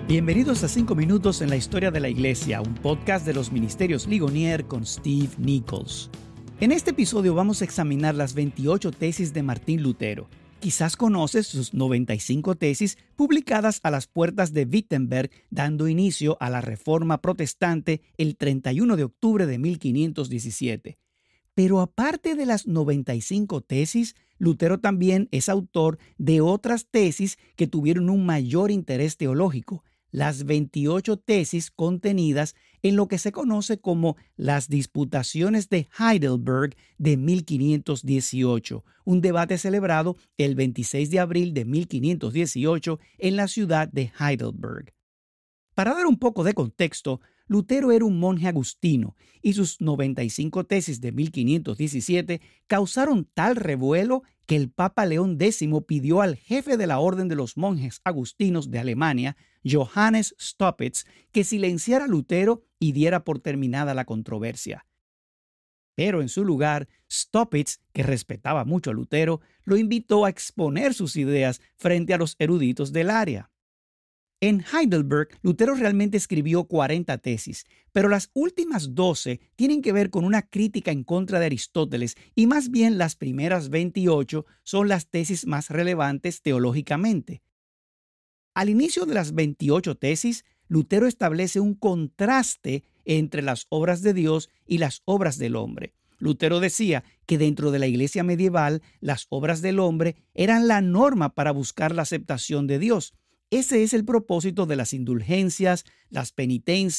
Bienvenidos a 5 minutos en la historia de la iglesia, un podcast de los ministerios Ligonier con Steve Nichols. En este episodio vamos a examinar las 28 tesis de Martín Lutero. Quizás conoces sus 95 tesis publicadas a las puertas de Wittenberg, dando inicio a la Reforma Protestante el 31 de octubre de 1517. Pero aparte de las 95 tesis, Lutero también es autor de otras tesis que tuvieron un mayor interés teológico, las 28 tesis contenidas en lo que se conoce como las Disputaciones de Heidelberg de 1518, un debate celebrado el 26 de abril de 1518 en la ciudad de Heidelberg. Para dar un poco de contexto, Lutero era un monje agustino y sus 95 tesis de 1517 causaron tal revuelo que el Papa León X pidió al jefe de la Orden de los Monjes Agustinos de Alemania, Johannes Staupitz, que silenciara a Lutero y diera por terminada la controversia. Pero en su lugar, Staupitz, que respetaba mucho a Lutero, lo invitó a exponer sus ideas frente a los eruditos del área. En Heidelberg, Lutero realmente escribió 40 tesis, pero las últimas 12 tienen que ver con una crítica en contra de Aristóteles y más bien las primeras 28 son las tesis más relevantes teológicamente. Al inicio de las 28 tesis, Lutero establece un contraste entre las obras de Dios y las obras del hombre. Lutero decía que dentro de la iglesia medieval, las obras del hombre eran la norma para buscar la aceptación de Dios. Ese es el propósito de las indulgencias, las penitencias